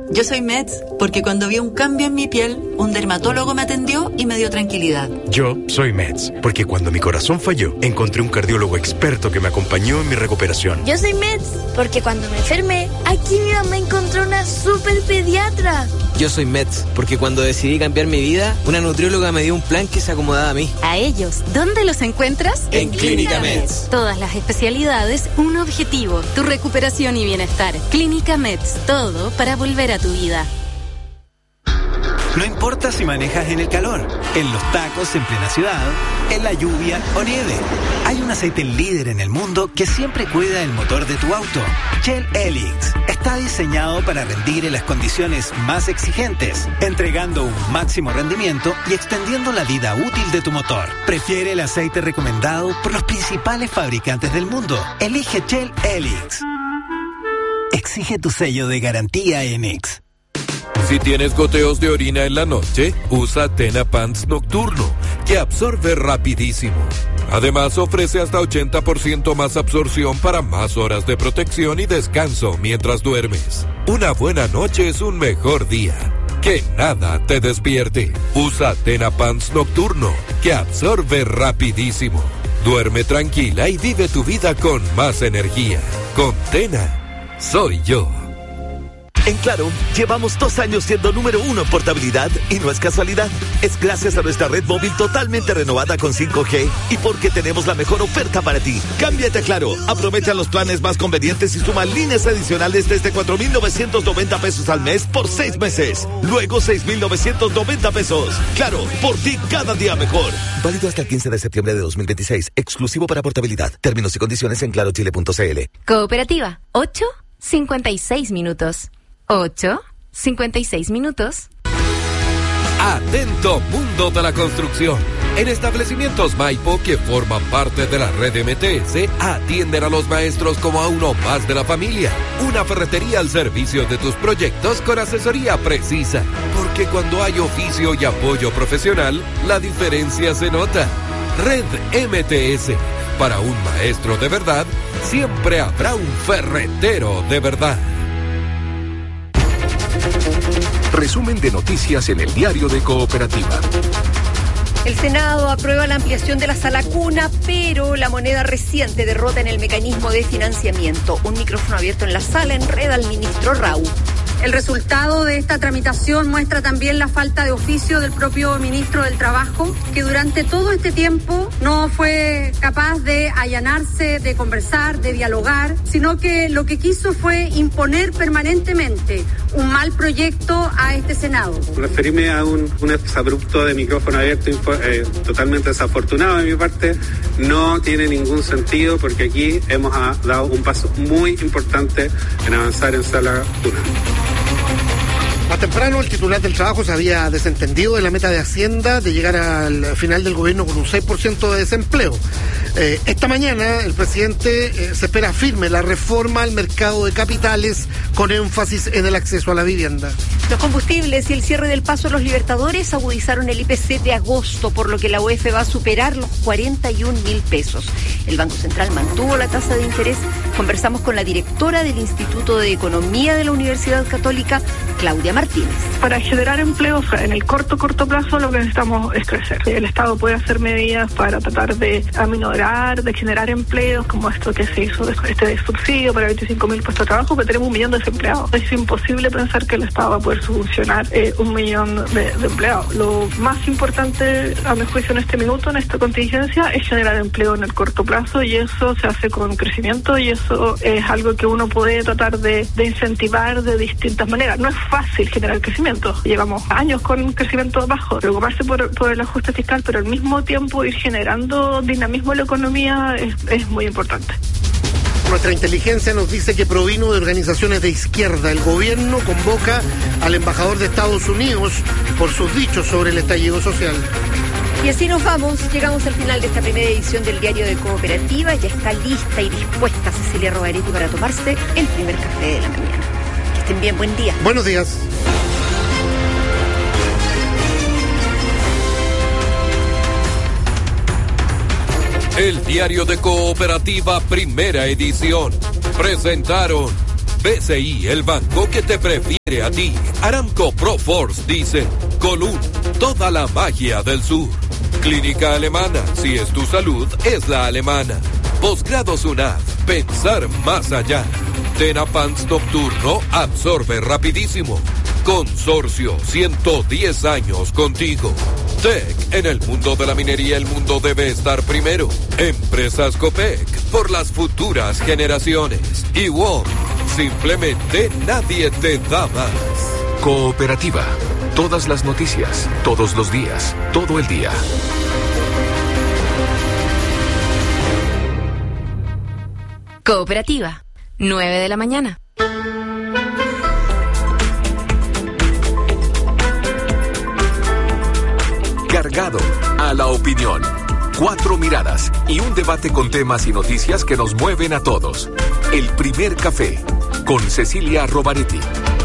Yo soy Meds porque cuando vi un cambio en mi piel, un dermatólogo me atendió y me dio tranquilidad. Yo soy Meds porque cuando mi corazón falló, encontré un cardiólogo experto que me acompañó en mi recuperación. Yo soy Meds porque cuando me enfermé, aquí mi mamá encontró una super pediatra. Yo soy Meds porque cuando decidí cambiar mi vida, una nutrióloga me dio un plan que se acomodaba a mí. A ellos, ¿dónde los encuentras? En Clínica Meds. Todas las especialidades, un objetivo, tu recuperación y bienestar. Clínica Meds, todo para volver a tu vida. No importa si manejas en el calor, en los tacos en plena ciudad, en la lluvia o nieve. Hay un aceite líder en el mundo que siempre cuida el motor de tu auto. Shell Helix está diseñado para rendir en las condiciones más exigentes, entregando un máximo rendimiento y extendiendo la vida útil de tu motor. Prefiere el aceite recomendado por los principales fabricantes del mundo. Elige Shell Helix. Exige tu sello de garantía Enix. Si tienes goteos de orina en la noche, usa Tena Pants Nocturno, que absorbe rapidísimo. Además, ofrece hasta 80% más absorción para más horas de protección y descanso mientras duermes. Una buena noche es un mejor día. Que nada te despierte. Usa Tena Pants Nocturno, que absorbe rapidísimo. Duerme tranquila y vive tu vida con más energía. Con Tena, soy yo. En Claro, llevamos 2 años siendo número 1 en portabilidad y no es casualidad. Es gracias a nuestra red móvil totalmente renovada con 5G y porque tenemos la mejor oferta para ti. Cámbiate a Claro, aprovecha los planes más convenientes y suma líneas adicionales desde 4,990 pesos al mes por 6 meses. Luego 6,990 pesos. Claro, por ti cada día mejor. Válido hasta el 15 de septiembre de 2026. Exclusivo para portabilidad. Términos y condiciones en clarochile.cl. Cooperativa, 8:56 minutos. 8:56 minutos. Atento mundo de la construcción. En establecimientos Maipo que forman parte de la red MTS, atienden a los maestros como a uno más de la familia. Una ferretería al servicio de tus proyectos con asesoría precisa. Porque cuando hay oficio y apoyo profesional, la diferencia se nota. Red MTS. Para un maestro de verdad, siempre habrá un ferretero de verdad. Resumen de noticias en el diario de Cooperativa. El Senado aprueba la ampliación de la sala cuna, pero la moneda reciente derrota en el mecanismo de financiamiento. Un micrófono abierto en la sala enreda al ministro Rau. El resultado de esta tramitación muestra también la falta de oficio del propio ministro del Trabajo, que durante todo este tiempo no fue capaz de allanarse, de conversar, de dialogar, sino que lo que quiso fue imponer permanentemente un mal proyecto a este Senado. Referirme a un exabrupto de micrófono abierto totalmente desafortunado de mi parte no tiene ningún sentido, porque aquí hemos dado un paso muy importante en avanzar en sala cuna. Más temprano, el titular del Trabajo se había desentendido de la meta de Hacienda de llegar al final del gobierno con un 6% de desempleo. Esta mañana, el presidente se espera firme la reforma al mercado de capitales con énfasis en el acceso a la vivienda. Los combustibles y el cierre del paso a los Libertadores agudizaron el IPC de agosto, por lo que la UEF va a superar los 41.000 pesos. El Banco Central mantuvo la tasa de interés. Conversamos con la directora del Instituto de Economía de la Universidad Católica, Claudia Martínez. Para generar empleos en el corto plazo, lo que necesitamos es crecer. El Estado puede hacer medidas para tratar de aminorar, de generar empleos, como esto que se hizo, este subsidio para 25.000 puestos de trabajo, pero tenemos 1 millón de desempleados. Es imposible pensar que el Estado va a poder solucionar 1 millón de empleados. Lo más importante, a mi juicio, en este minuto, en esta contingencia, es generar empleo en el corto plazo, y eso se hace con crecimiento, y eso es algo que uno puede tratar de incentivar de distintas maneras. No es fácil generar crecimiento. Llevamos años con un crecimiento bajo. Preocuparse por el ajuste fiscal, pero al mismo tiempo ir generando dinamismo en la economía es muy importante. Nuestra inteligencia nos dice que provino de organizaciones de izquierda. El gobierno convoca al embajador de Estados Unidos por sus dichos sobre el estallido social. Y así nos vamos, llegamos al final de esta primera edición del Diario de Cooperativa. Ya está lista y dispuesta Cecilia Rogaretti para tomarse el primer café de la mañana. Que estén bien, buen día. Buenos días. El Diario de Cooperativa, primera edición. Presentaron BCI, el banco que te prefiere a ti. Aramco Proforce dice, Colún, toda la magia del sur. Clínica Alemana, si es tu salud, es la alemana. Posgrado SUNAD, pensar más allá. Tena Pants Nocturno, absorbe rapidísimo. Consorcio, 110 años contigo. TEC, en el mundo de la minería el mundo debe estar primero. Empresas Copec, por las futuras generaciones. Y WOM, simplemente nadie te da más. Cooperativa. Todas las noticias, todos los días, todo el día. Cooperativa, 9 de la mañana. Cargado a la opinión. 4 miradas y un debate con temas y noticias que nos mueven a todos. El primer café con Cecilia Rovaretti.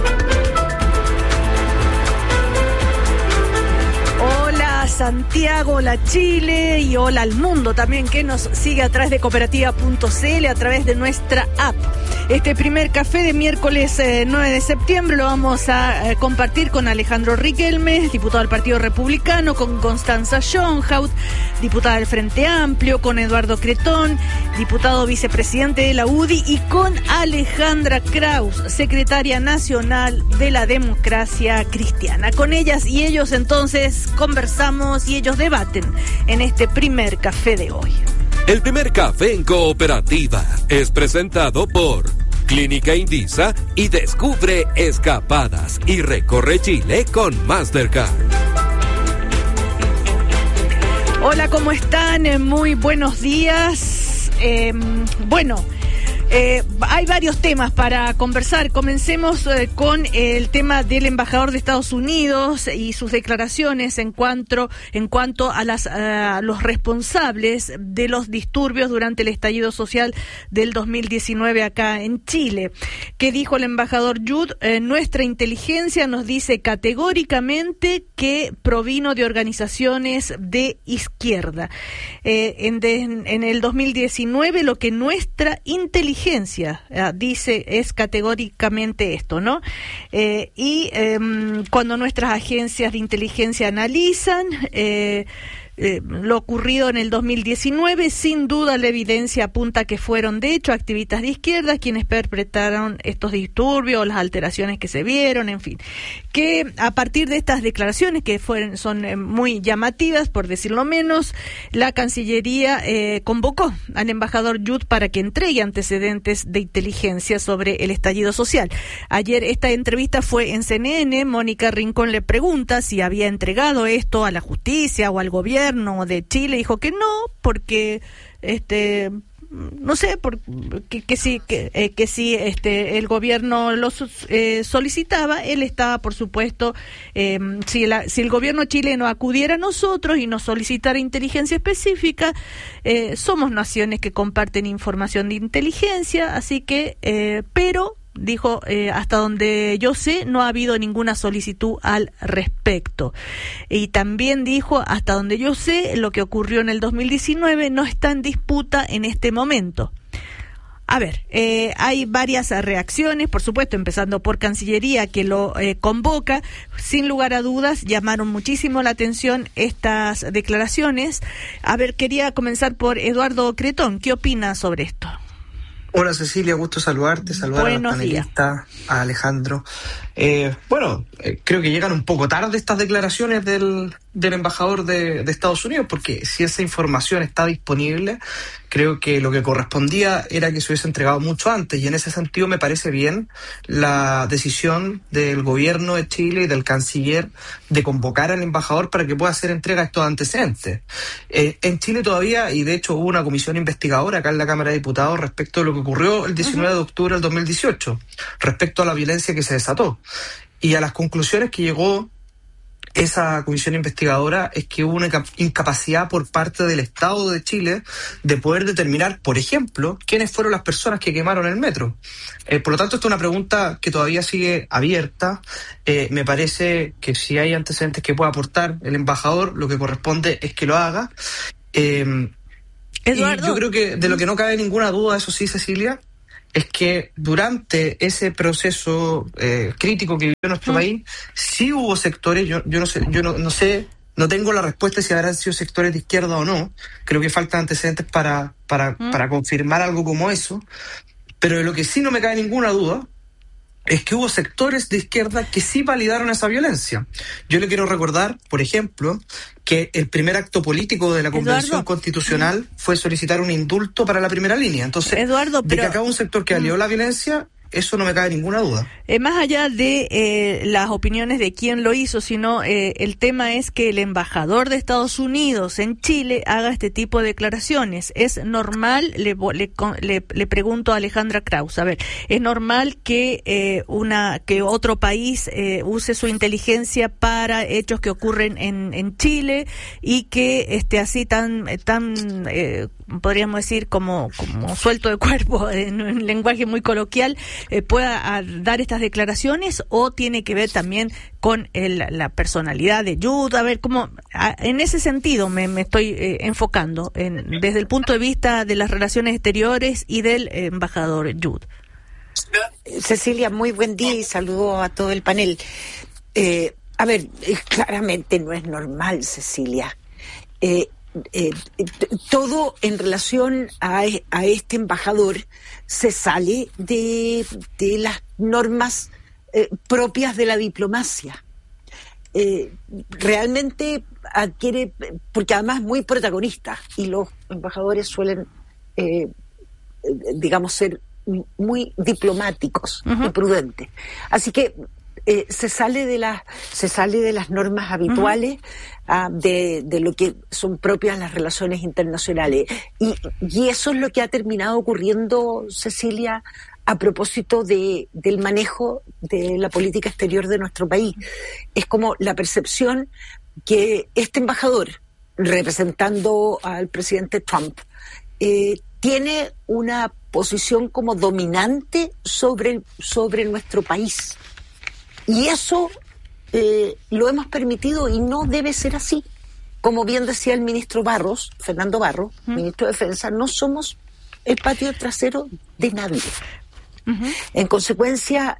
Hola Santiago, hola Chile y hola al mundo también que nos sigue a través de cooperativa.cl, a través de nuestra app. Este primer café de miércoles 9 de septiembre lo vamos a compartir con Alejandro Riquelme, diputado del Partido Republicano, con Constanza Schoenhaut, diputada del Frente Amplio, con Eduardo Cretón, diputado vicepresidente de la UDI, y con Alejandra Kraus, secretaria nacional de la Democracia Cristiana. Con ellas y ellos entonces conversamos y ellos debaten en este primer café de hoy. El primer café en Cooperativa es presentado por Clínica Indisa y descubre escapadas y recorre Chile con Mastercard. Hola, ¿cómo están? Muy buenos días. Hay varios temas para conversar. Comencemos con el tema del embajador de Estados Unidos y sus declaraciones en cuanto a los responsables de los disturbios durante el estallido social del 2019 acá en Chile. ¿Qué dijo el embajador Judd? Nuestra inteligencia nos dice categóricamente que provino de organizaciones de izquierda. En el 2019 lo que nuestra inteligencia dice es categóricamente esto, ¿no? Cuando nuestras agencias de inteligencia analizan lo ocurrido en el 2019, sin duda la evidencia apunta que fueron de hecho activistas de izquierda quienes perpetraron estos disturbios, las alteraciones que se vieron, en fin. Que a partir de estas declaraciones que son muy llamativas, por decirlo menos, la Cancillería convocó al embajador Judd para que entregue antecedentes de inteligencia sobre el estallido social. Ayer esta entrevista fue en CNN. Mónica Rincón le pregunta si había entregado esto a la justicia o al gobierno de Chile. Dijo que no, porque no sé, que sí el gobierno lo solicitaba, él estaba, por supuesto, si el gobierno chileno acudiera a nosotros y nos solicitara inteligencia específica, somos naciones que comparten información de inteligencia, así que, pero dijo, hasta donde yo sé, no ha habido ninguna solicitud al respecto. Y también dijo, hasta donde yo sé, lo que ocurrió en el 2019 no está en disputa en este momento. A ver, hay varias reacciones, por supuesto, empezando por Cancillería, que lo convoca. Sin lugar a dudas, llamaron muchísimo la atención estas declaraciones. A ver, quería comenzar por Eduardo Cretón. ¿Qué opina sobre esto? Hola Cecilia, gusto saludarte, saludar a los panelistas, a Alejandro. Creo que llegan un poco tarde estas declaraciones del embajador de Estados Unidos, porque si esa información está disponible, creo que lo que correspondía era que se hubiese entregado mucho antes, y en ese sentido me parece bien la decisión del gobierno de Chile y del canciller de convocar al embajador para que pueda hacer entrega de estos antecedentes. En Chile todavía, y de hecho hubo una comisión investigadora acá en la Cámara de Diputados respecto de lo que ocurrió el 19 de octubre del 2018, respecto a la violencia que se desató. Y a las conclusiones que llegó esa comisión investigadora es que hubo una incapacidad por parte del Estado de Chile de poder determinar, por ejemplo, quiénes fueron las personas que quemaron el metro. Por lo tanto, esta es una pregunta que todavía sigue abierta. Me parece que si hay antecedentes que pueda aportar el embajador, lo que corresponde es que lo haga. Eduardo. Y yo creo que de lo que no cabe ninguna duda, eso sí, Cecilia, es que durante ese proceso crítico que vivió nuestro país, sí hubo sectores, yo no sé, no tengo la respuesta si habrán sido sectores de izquierda o no. Creo que faltan antecedentes para confirmar algo como eso. Pero de lo que sí no me cabe ninguna duda es que hubo sectores de izquierda que sí validaron esa violencia. Yo le quiero recordar, por ejemplo, que el primer acto político de la Convención Constitucional fue solicitar un indulto para la primera línea. Entonces, de que acá hubo un sector que valió la violencia, eso no me cabe ninguna duda. Más allá de las opiniones de quién lo hizo, sino el tema es que el embajador de Estados Unidos en Chile haga este tipo de declaraciones. ¿Es normal? Le pregunto a Alejandra Kraus. A ver, ¿es normal que que otro país use su inteligencia para hechos que ocurren en Chile y que así tan podríamos decir como suelto de cuerpo en un lenguaje muy coloquial pueda dar estas declaraciones, o tiene que ver también con la personalidad de Jude? A ver, en ese sentido me estoy enfocando desde el punto de vista de las relaciones exteriores y del embajador Jude. Cecilia, muy buen día y saludo a todo el panel. A ver, claramente no es normal, Cecilia. Todo en relación a este embajador se sale de las normas propias de la diplomacia. Realmente adquiere, porque además es muy protagonista, y los embajadores suelen, ser muy diplomáticos y prudentes. Así que se sale de las normas habituales de lo que son propias las relaciones internacionales, y eso es lo que ha terminado ocurriendo, Cecilia, a propósito del manejo de la política exterior de nuestro país. Es como la percepción que este embajador, representando al presidente Trump, tiene una posición como dominante sobre nuestro país. Y eso lo hemos permitido, y no debe ser así. Como bien decía el ministro Fernando Barros, ministro de Defensa, no somos el patio trasero de nadie. En consecuencia,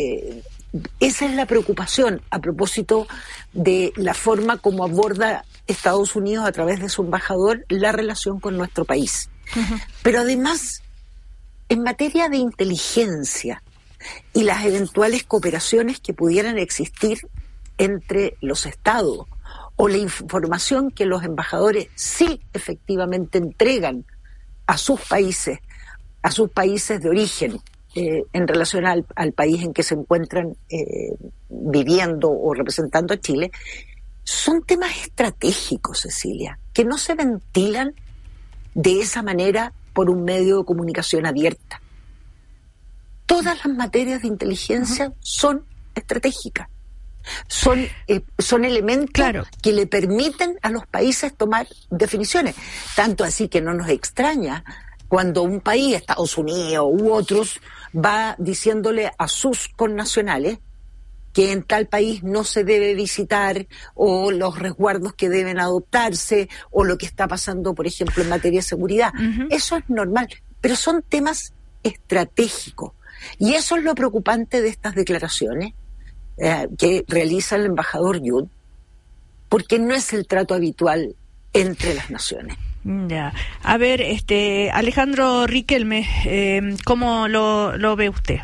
esa es la preocupación a propósito de la forma como aborda Estados Unidos a través de su embajador la relación con nuestro país. Pero además, en materia de inteligencia y las eventuales cooperaciones que pudieran existir entre los estados, o la información que los embajadores sí efectivamente entregan a sus países de origen, en relación al país en que se encuentran viviendo o representando a Chile, son temas estratégicos, Cecilia, que no se ventilan de esa manera por un medio de comunicación abierta. Todas las materias de inteligencia son estratégicas. Son elementos que le permiten a los países tomar definiciones. Tanto así que no nos extraña cuando un país, Estados Unidos u otros, va diciéndole a sus connacionales que en tal país no se debe visitar, o los resguardos que deben adoptarse, o lo que está pasando, por ejemplo, en materia de seguridad. Eso es normal, pero son temas estratégicos. Y eso es lo preocupante de estas declaraciones que realiza el embajador Jude, porque no es el trato habitual entre las naciones. Ya. A ver, Alejandro Riquelme, ¿cómo lo ve usted?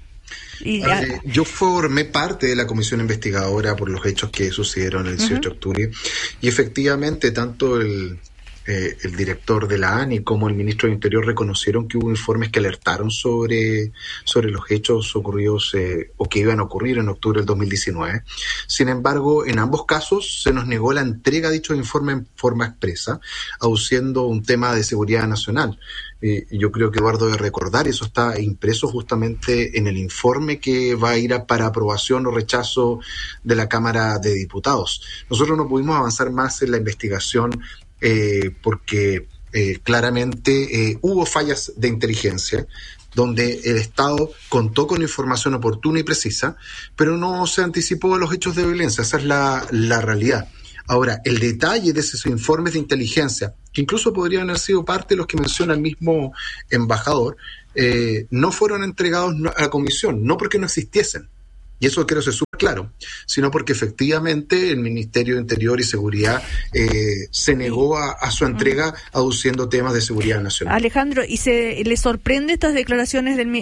Yo formé parte de la comisión investigadora por los hechos que sucedieron el 18 de octubre, y efectivamente tanto el director de la ANI como el ministro del Interior reconocieron que hubo informes que alertaron sobre los hechos ocurridos o que iban a ocurrir en octubre del 2019. Sin embargo, en ambos casos se nos negó la entrega de dichos informes en forma expresa, aduciendo un tema de seguridad nacional. Yo creo que Eduardo debe recordar, eso está impreso justamente en el informe que va a ir para aprobación o rechazo de la Cámara de Diputados. Nosotros no pudimos avanzar más en la investigación porque claramente hubo fallas de inteligencia donde el Estado contó con información oportuna y precisa, pero no se anticipó los hechos de violencia. Esa es la realidad. Ahora, el detalle de esos informes de inteligencia, que incluso podrían haber sido parte de los que menciona el mismo embajador, no fueron entregados a la comisión, no porque no existiesen, y eso quiero ser súper claro, sino porque efectivamente el Ministerio de Interior y Seguridad se negó a su entrega aduciendo temas de seguridad nacional. Alejandro, ¿y le sorprende estas declaraciones del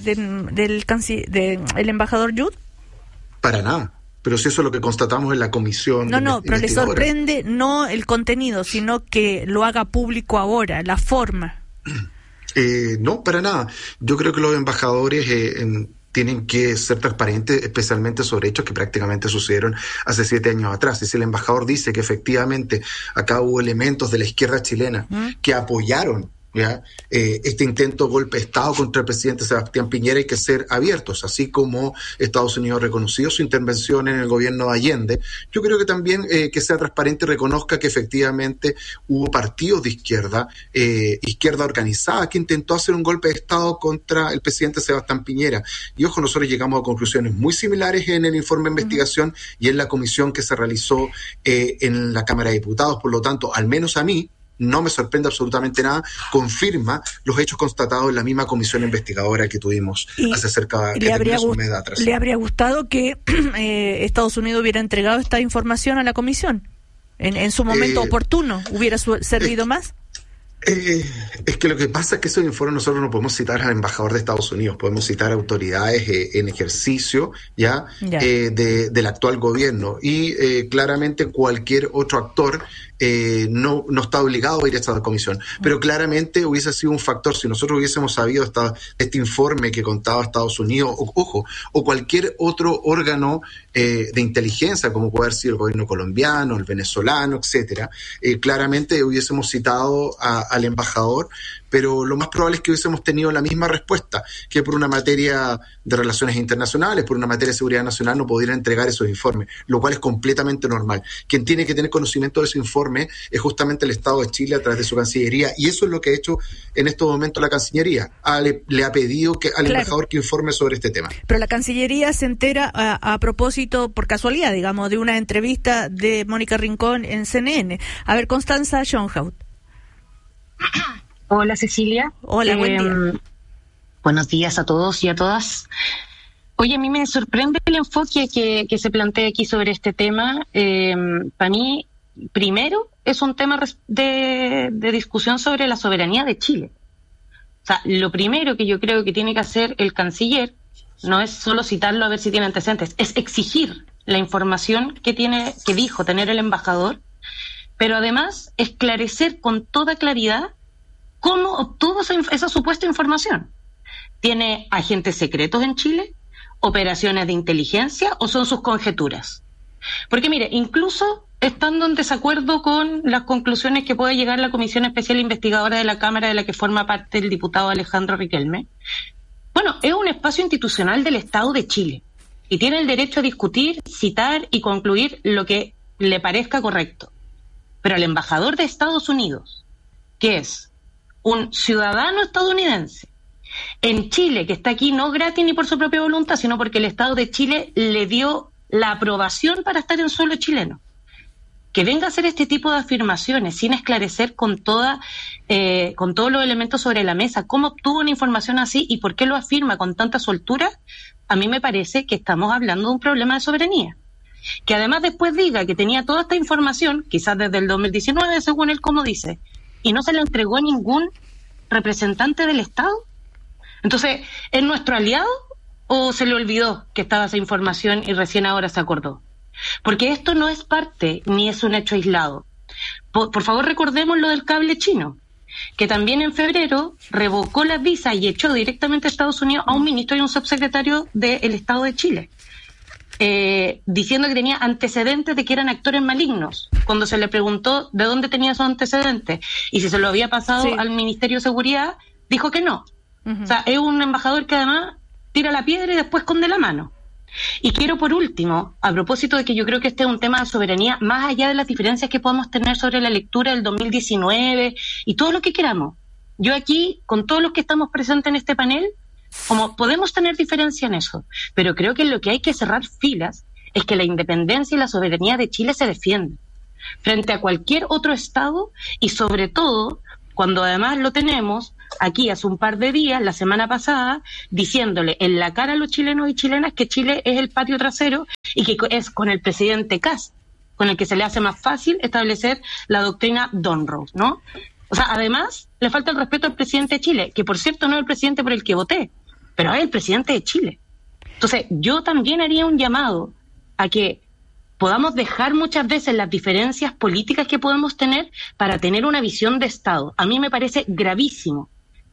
embajador Yud? Para nada. Pero si eso es lo que constatamos en la comisión. No, pero le sorprende no el contenido, sino que lo haga público ahora, la forma. No, para nada. Yo creo que los embajadores tienen que ser transparentes, especialmente sobre hechos que prácticamente sucedieron hace 7 años atrás. Y si el embajador dice que efectivamente acá hubo elementos de la izquierda chilena que apoyaron este intento de golpe de Estado contra el presidente Sebastián Piñera, hay que ser abiertos, así como Estados Unidos reconoció su intervención en el gobierno de Allende. Yo creo que también que sea transparente y reconozca que efectivamente hubo partidos de izquierda, izquierda organizada, que intentó hacer un golpe de Estado contra el presidente Sebastián Piñera. Y ojo, nosotros llegamos a conclusiones muy similares en el informe de investigación y en la comisión que se realizó en la Cámara de Diputados. Por lo tanto, al menos a mí, no me sorprende absolutamente nada, confirma los hechos constatados en la misma comisión investigadora que tuvimos hace cerca de un mes atrás. ¿Le habría gustado que Estados Unidos hubiera entregado esta información a la comisión en su momento oportuno? ¿Hubiera servido más? Es que lo que pasa es que esos informes nosotros no podemos citar al embajador de Estados Unidos, podemos citar a autoridades en ejercicio del actual gobierno, y claramente cualquier otro actor no está obligado a ir a esta comisión, pero claramente hubiese sido un factor si nosotros hubiésemos sabido este informe que contaba Estados Unidos, o cualquier otro órgano de inteligencia, como puede haber sido el gobierno colombiano, el venezolano, etcétera. Claramente hubiésemos citado al embajador, pero lo más probable es que hubiésemos tenido la misma respuesta, que por una materia de relaciones internacionales, por una materia de seguridad nacional, no pudieran entregar esos informes, lo cual es completamente normal. Quien tiene que tener conocimiento de ese informe es justamente el Estado de Chile a través de su Cancillería, y eso es lo que ha hecho en estos momentos la Cancillería. Le ha pedido al embajador que informe sobre este tema. Pero la Cancillería se entera a propósito, por casualidad, digamos, de una entrevista de Mónica Rincón en CNN. A ver, Constanza Schoenhout. Hola, Cecilia. Hola, buen día. Buenos días a todos y a todas. Oye, a mí me sorprende el enfoque que se plantea aquí sobre este tema. Para mí, primero, es un tema de discusión sobre la soberanía de Chile. O sea, lo primero que yo creo que tiene que hacer el canciller no es solo citarlo a ver si tiene antecedentes, es exigir la información que dijo tener el embajador, pero además esclarecer con toda claridad cómo obtuvo esa supuesta información. ¿Tiene agentes secretos en Chile? ¿Operaciones de inteligencia? ¿O son sus conjeturas? Porque mire, incluso estando en desacuerdo con las conclusiones que puede llegar la Comisión Especial Investigadora de la Cámara, de la que forma parte el diputado Alejandro Riquelme, bueno, es un espacio institucional del Estado de Chile y tiene el derecho a discutir, citar y concluir lo que le parezca correcto. Pero el embajador de Estados Unidos, que es un ciudadano estadounidense en Chile, que está aquí no gratis ni por su propia voluntad, sino porque el Estado de Chile le dio la aprobación para estar en suelo chileno, que venga a hacer este tipo de afirmaciones sin esclarecer con todos los elementos sobre la mesa cómo obtuvo una información así y por qué lo afirma con tanta soltura, a mí me parece que estamos hablando de un problema de soberanía. Que además después diga que tenía toda esta información, quizás desde el 2019, según él como dice, y no se le entregó a ningún representante del Estado. Entonces, ¿es nuestro aliado o se le olvidó que estaba esa información y recién ahora se acordó? Porque esto no es parte ni es un hecho aislado. Por favor, recordemos lo del cable chino, que también en febrero revocó las visas y echó directamente a Estados Unidos a un ministro y un subsecretario del Estado de Chile, diciendo que tenía antecedentes de que eran actores malignos, cuando se le preguntó de dónde tenía esos antecedentes y si se lo había pasado al Ministerio de Seguridad, dijo que no. O sea, es un embajador que además tira la piedra y después esconde la mano. Y quiero por último, a propósito de que yo creo que este es un tema de soberanía, más allá de las diferencias que podemos tener sobre la lectura del 2019 y todo lo que queramos, yo aquí, con todos los que estamos presentes en este panel, como podemos tener diferencia en eso, pero creo que lo que hay que cerrar filas es que la independencia y la soberanía de Chile se defienden. frente a cualquier otro Estado, y sobre todo cuando además lo tenemos aquí hace un par de días, la semana pasada, diciéndole en la cara a los chilenos y chilenas que Chile es el patio trasero y que es con el presidente Kast con el que se le hace más fácil establecer la doctrina Donroe, ¿no? O sea, además, le falta el respeto al presidente de Chile, que por cierto no es el presidente por el que voté, pero es el presidente de Chile. Entonces, yo también haría un llamado a que podamos dejar muchas veces las diferencias políticas que podemos tener para tener una visión de Estado. A mí me parece gravísimo.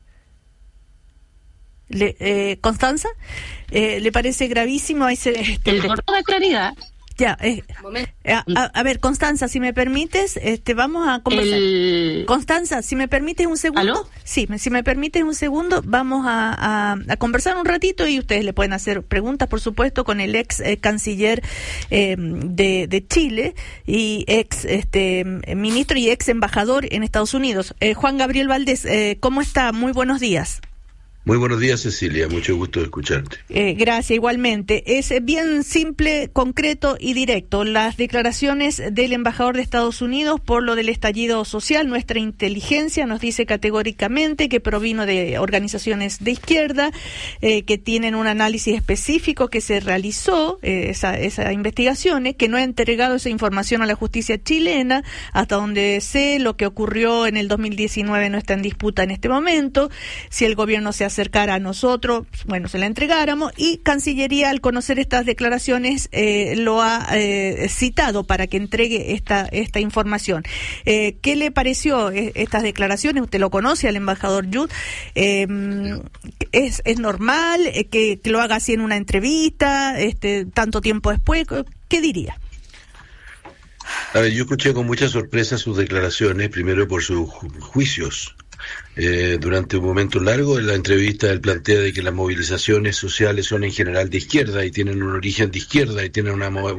Constanza, ¿le parece gravísimo ese el desborde de claridad? Ya, a ver, Constanza, si me permites, vamos a conversar. Constanza, si me permites un segundo. ¿Aló? Sí, si me permites un segundo, vamos a conversar un ratito y ustedes le pueden hacer preguntas, por supuesto, con el ex canciller de Chile y ex ministro y ex embajador en Estados Unidos. Juan Gabriel Valdés, ¿cómo está? Muy buenos días. Muy buenos días, Cecilia. Mucho gusto de escucharte. Gracias, igualmente. Es bien simple, concreto y directo. Las declaraciones del embajador de Estados Unidos por lo del estallido social, nuestra inteligencia nos dice categóricamente que provino de organizaciones de izquierda, que tienen un análisis específico que se realizó, esa investigación, que no ha entregado esa información a la justicia chilena. Hasta donde sé, lo que ocurrió en el 2019 no está en disputa en este momento. Si el gobierno se acercara a nosotros, bueno, se la entregáramos, y Cancillería, al conocer estas declaraciones, lo ha citado para que entregue esta información. ¿Qué le pareció estas declaraciones? Usted lo conoce al embajador Yud. ¿Es normal que lo haga así en una entrevista, tanto tiempo después? ¿Qué diría? A ver, yo escuché con mucha sorpresa sus declaraciones, primero por sus juicios. Durante un momento largo en la entrevista él plantea de que las movilizaciones sociales son en general de izquierda y tienen un origen de izquierda y tienen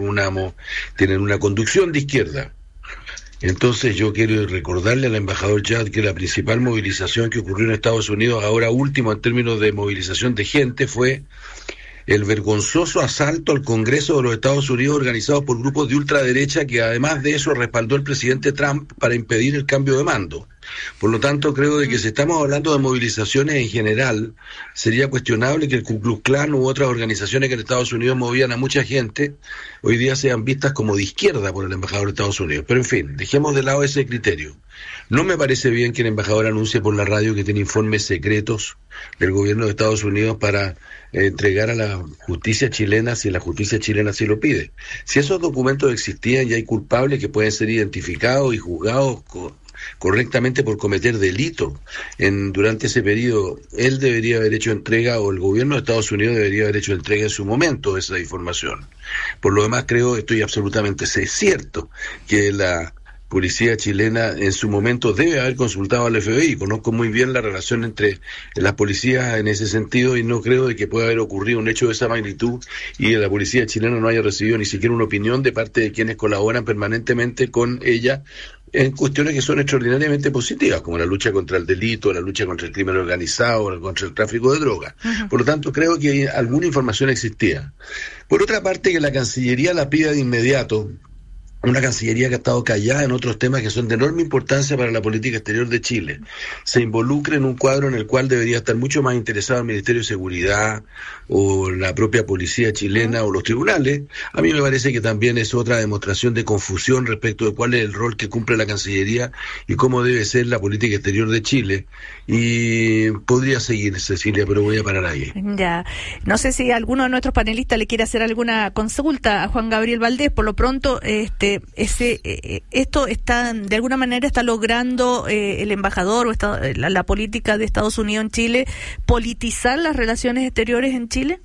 una conducción de izquierda. Entonces yo quiero recordarle al embajador Chad que la principal movilización que ocurrió en Estados Unidos, ahora último en términos de movilización de gente, fue el vergonzoso asalto al Congreso de los Estados Unidos organizado por grupos de ultraderecha que además de eso respaldó el presidente Trump para impedir el cambio de mando. Por lo tanto, creo de que si estamos hablando de movilizaciones en general, sería cuestionable que el Ku Klux Klan u otras organizaciones que en Estados Unidos movían a mucha gente, hoy día sean vistas como de izquierda por el embajador de Estados Unidos. Pero en fin, dejemos de lado ese criterio. No me parece bien que el embajador anuncie por la radio que tiene informes secretos del gobierno de Estados Unidos para entregar a la justicia chilena si la justicia chilena así lo pide. Si esos documentos existían y hay culpables que pueden ser identificados y juzgados correctamente por cometer delito durante ese periodo, él debería haber hecho entrega, o el gobierno de Estados Unidos debería haber hecho entrega en su momento de esa información. Por lo demás, estoy absolutamente cierto que la policía chilena en su momento debe haber consultado al FBI. Conozco muy bien la relación entre las policías en ese sentido y no creo de que pueda haber ocurrido un hecho de esa magnitud y la policía chilena no haya recibido ni siquiera una opinión de parte de quienes colaboran permanentemente con ella en cuestiones que son extraordinariamente positivas, como la lucha contra el delito, la lucha contra el crimen organizado, contra el tráfico de drogas. Uh-huh. Por lo tanto, creo que alguna información existía. Por otra parte, que la Cancillería la pida de inmediato, una Cancillería que ha estado callada en otros temas que son de enorme importancia para la política exterior de Chile, se involucre en un cuadro en el cual debería estar mucho más interesado el Ministerio de Seguridad o la propia policía chilena o los tribunales. A mí me parece que también es otra demostración de confusión respecto de cuál es el rol que cumple la Cancillería y cómo debe ser la política exterior de Chile. Y podría seguir, Cecilia, pero voy a parar ahí. Ya, no sé si alguno de nuestros panelistas le quiere hacer alguna consulta a Juan Gabriel Valdés. Por lo pronto, esto está, de alguna manera está logrando el embajador o la política de Estados Unidos en Chile politizar las relaciones exteriores en Chile.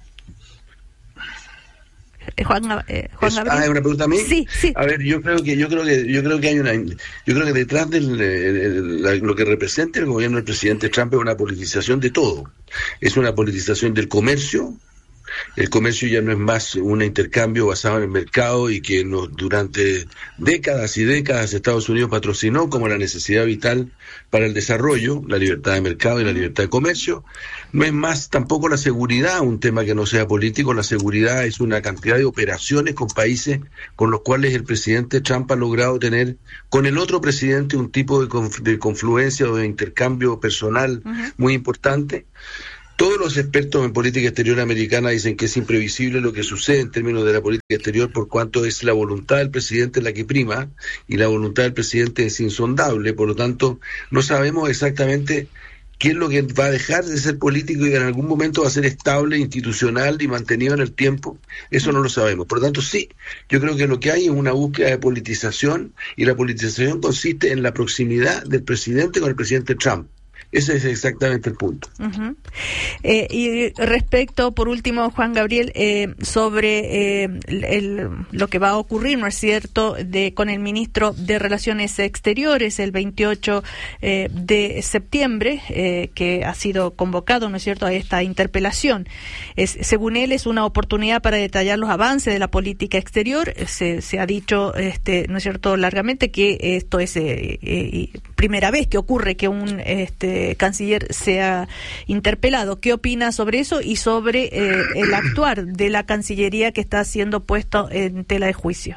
Juan Gabriel. ¿Es una pregunta a mí? Sí. A ver, yo creo que detrás de lo que representa el gobierno del presidente Trump es una politización de todo. Es una politización del comercio, el comercio ya no es más un intercambio basado en el mercado y que durante décadas y décadas Estados Unidos patrocinó como la necesidad vital para el desarrollo, la libertad de mercado y la libertad de comercio. No es más tampoco la seguridad un tema que no sea político. La seguridad es una cantidad de operaciones con países con los cuales el presidente Trump ha logrado tener con el otro presidente un tipo de confluencia o de intercambio personal muy importante. Todos los expertos en política exterior americana dicen que es imprevisible lo que sucede en términos de la política exterior, por cuanto es la voluntad del presidente la que prima y la voluntad del presidente es insondable. Por lo tanto, no sabemos exactamente qué es lo que va a dejar de ser político y en algún momento va a ser estable, institucional y mantenido en el tiempo. Eso no lo sabemos. Por lo tanto, sí, yo creo que lo que hay es una búsqueda de politización, y la politización consiste en la proximidad del presidente con el presidente Trump. Ese es exactamente el punto. Y respecto, por último, Juan Gabriel, sobre lo que va a ocurrir, ¿no es cierto?, con el ministro de Relaciones Exteriores el 28 de septiembre, que ha sido convocado, ¿no es cierto?, a esta interpelación. Según él, es una oportunidad para detallar los avances de la política exterior. Se ha dicho, ¿no es cierto?, largamente que esto es primera vez que ocurre que un canciller sea interpelado. ¿Qué opina sobre eso y sobre el actuar de la Cancillería que está siendo puesto en tela de juicio?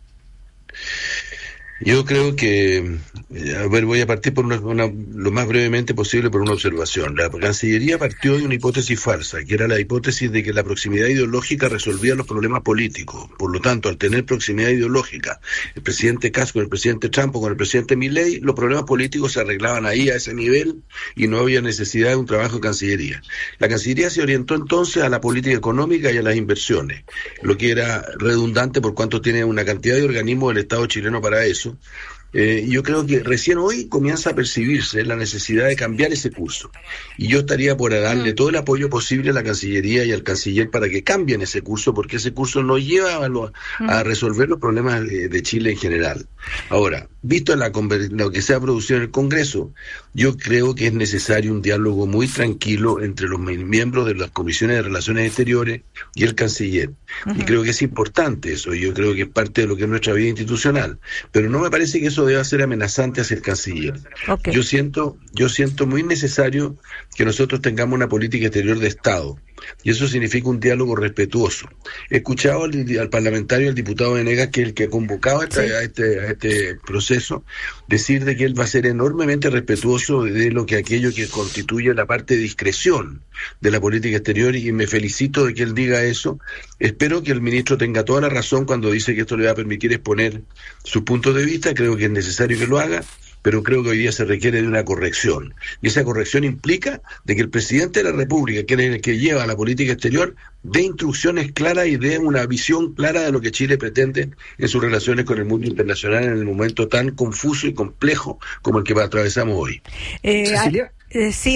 Yo creo que, voy a partir por lo más brevemente posible por una observación. La Cancillería partió de una hipótesis falsa, que era la hipótesis de que la proximidad ideológica resolvía los problemas políticos. Por lo tanto, al tener proximidad ideológica, el presidente Kass con el presidente Trump o con el presidente Milei, los problemas políticos se arreglaban ahí a ese nivel y no había necesidad de un trabajo de Cancillería. La Cancillería se orientó entonces a la política económica y a las inversiones, lo que era redundante por cuanto tiene una cantidad de organismos del Estado chileno para eso. Yo creo que recién hoy comienza a percibirse la necesidad de cambiar ese curso, y yo estaría por darle todo el apoyo posible a la Cancillería y al canciller para que cambien ese curso, porque ese curso no lleva a resolver los problemas de Chile en general. Ahora, visto lo que se ha producido en el Congreso, yo creo que es necesario un diálogo muy tranquilo entre los miembros de las comisiones de Relaciones Exteriores y el canciller, y creo que es importante eso, y yo creo que es parte de lo que es nuestra vida institucional, pero no me parece que eso deba ser amenazante hacia el canciller. Yo siento muy necesario que nosotros tengamos una política exterior de Estado, y eso significa un diálogo respetuoso. He escuchado al parlamentario, al diputado Venegas, que es el que ha convocado a este proceso, decir de que él va a ser enormemente respetuoso de aquello que constituye la parte de discreción de la política exterior, y me felicito de que él diga eso. Espero que el ministro tenga toda la razón cuando dice que esto le va a permitir exponer sus puntos de vista. Creo que es necesario que lo haga, pero creo que hoy día se requiere de una corrección. Y esa corrección implica de que el presidente de la República, que es el que lleva la política exterior, dé instrucciones claras y dé una visión clara de lo que Chile pretende en sus relaciones con el mundo internacional en el momento tan confuso y complejo como el que atravesamos hoy. ¿Cecilia? Sí,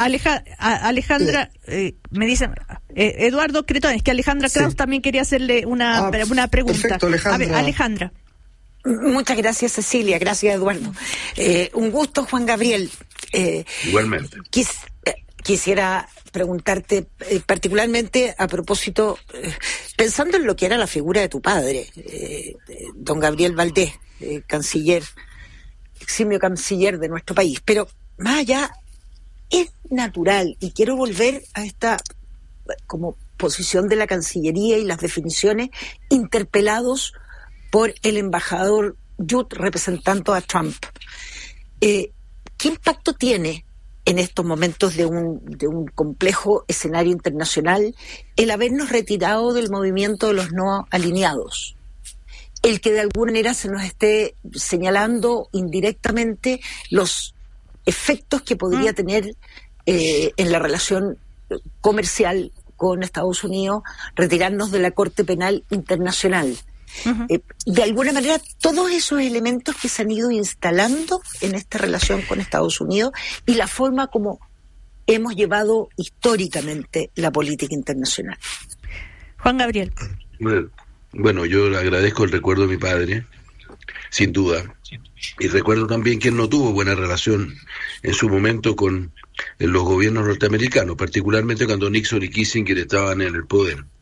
Alejandra, me dicen, Eduardo Cretón, es que Alejandra Kraus también quería hacerle una pregunta. Perfecto, Alejandra. A ver, Alejandra. Muchas gracias, Cecilia. Gracias, Eduardo. Un gusto, Juan Gabriel. Igualmente. Quisiera preguntarte particularmente a propósito, pensando en lo que era la figura de tu padre, don Gabriel Valdés, eximio canciller de nuestro país. Pero más allá, es natural, y quiero volver a esta como posición de la Cancillería y las definiciones, interpelados por el embajador Judd representando a Trump. ¿Qué impacto tiene en estos momentos de un complejo escenario internacional el habernos retirado del movimiento de los no alineados? El que de alguna manera se nos esté señalando indirectamente los efectos que podría tener en la relación comercial con Estados Unidos, retirarnos de la Corte Penal Internacional. De alguna manera, todos esos elementos que se han ido instalando en esta relación con Estados Unidos y la forma como hemos llevado históricamente la política internacional. Juan Gabriel. Bueno, yo le agradezco el recuerdo de mi padre, sin duda, y recuerdo también que él no tuvo buena relación en su momento con los gobiernos norteamericanos, particularmente cuando Nixon y Kissinger estaban en el poder.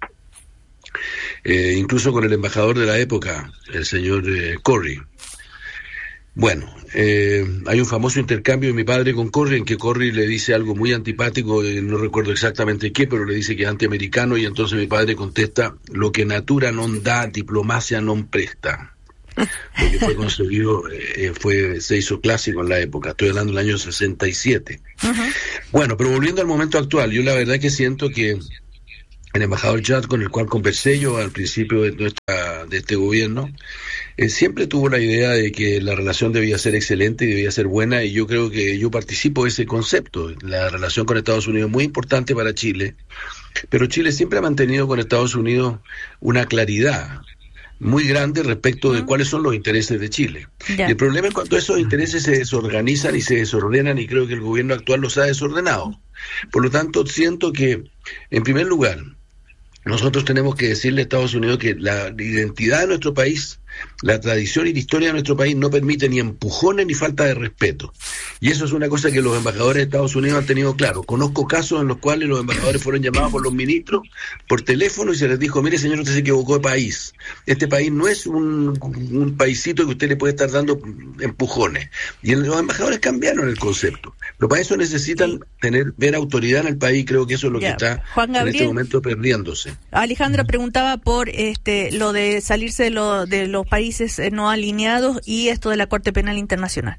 incluso con el embajador de la época, el señor Corry. Bueno, hay un famoso intercambio de mi padre con Corry, en que Corry le dice algo muy antipático, no recuerdo exactamente qué, pero le dice que es antiamericano, y entonces mi padre contesta: lo que natura non dà, diplomacia non presta. Lo que fue conseguido se hizo clásico en la época, estoy hablando del año 67. Bueno, pero volviendo al momento actual, yo la verdad que siento que el embajador Judd, con el cual conversé yo al principio de este gobierno, siempre tuvo la idea de que la relación debía ser excelente y debía ser buena, y yo creo que yo participo de ese concepto. La relación con Estados Unidos es muy importante para Chile, pero Chile siempre ha mantenido con Estados Unidos una claridad muy grande respecto de cuáles son los intereses de Chile. Y el problema es cuando esos intereses se desorganizan y se desordenan, y creo que el gobierno actual los ha desordenado. Por lo tanto, siento que, en primer lugar, nosotros tenemos que decirle a Estados Unidos que la identidad de nuestro país, la tradición y la historia de nuestro país no permite ni empujones ni falta de respeto. Y eso es una cosa que los embajadores de Estados Unidos han tenido claro. Conozco casos en los cuales los embajadores fueron llamados por los ministros por teléfono y se les dijo: mire, señor, usted se equivocó de país. Este país no es un paisito que usted le puede estar dando empujones. Y los embajadores cambiaron el concepto. Pero para eso necesitan ver autoridad en el país. Creo que eso es lo que está en este momento perdiéndose. Alejandra preguntaba por lo de salirse de los países no alineados y esto de la Corte Penal Internacional.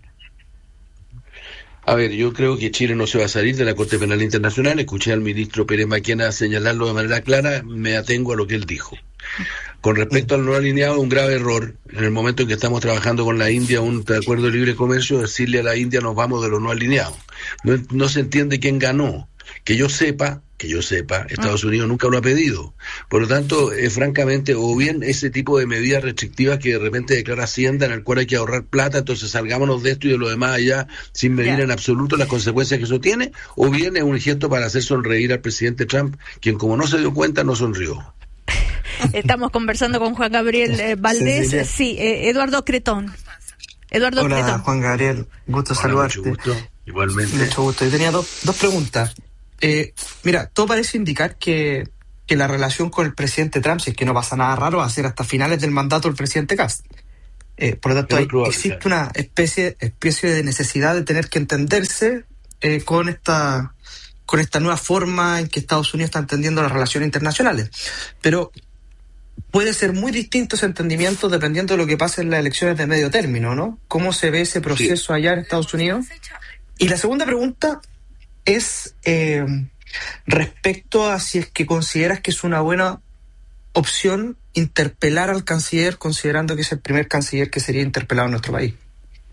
A ver, yo creo que Chile no se va a salir de la Corte Penal Internacional. Escuché al ministro Pérez Maquena señalarlo de manera clara, me atengo a lo que él dijo. Con respecto al no alineado, un grave error, en el momento en que estamos trabajando con la India un acuerdo de libre comercio, decirle a la India: nos vamos de lo no alineado. No se entiende quién ganó. Que yo sepa, Estados Unidos nunca lo ha pedido. Por lo tanto, francamente, o bien ese tipo de medidas restrictivas que de repente declara Hacienda, en el cual hay que ahorrar plata, entonces salgámonos de esto y de lo demás allá, sin medir en absoluto las consecuencias que eso tiene, o bien es un gesto para hacer sonreír al presidente Trump, quien, como no se dio cuenta, no sonrió. Estamos conversando con Juan Gabriel Valdés. Sí, Eduardo Cretón. Hola, Juan Gabriel, gusto saludarte. Mucho gusto, igualmente. Mucho gusto. Yo tenía dos preguntas. Mira, todo parece indicar que la relación con el presidente Trump, si es que no pasa nada raro, va a ser hasta finales del mandato del presidente Cast. Por lo tanto, existe una especie de necesidad de tener que entenderse con esta nueva forma en que Estados Unidos está entendiendo las relaciones internacionales. Pero puede ser muy distinto ese entendimiento dependiendo de lo que pase en las elecciones de medio término, ¿no? ¿Cómo se ve ese proceso allá en Estados Unidos? Y la segunda pregunta es respecto a si es que consideras que es una buena opción interpelar al canciller, considerando que es el primer canciller que sería interpelado en nuestro país.